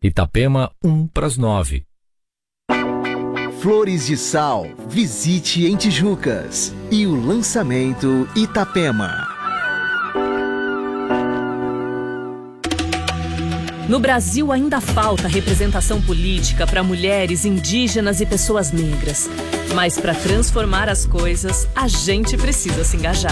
Itapema, 8:50. Flores de Sal, visite em Tijucas. E o lançamento Itapema. No Brasil ainda falta representação política para mulheres, indígenas e pessoas negras. Mas para transformar as coisas, a gente precisa se engajar.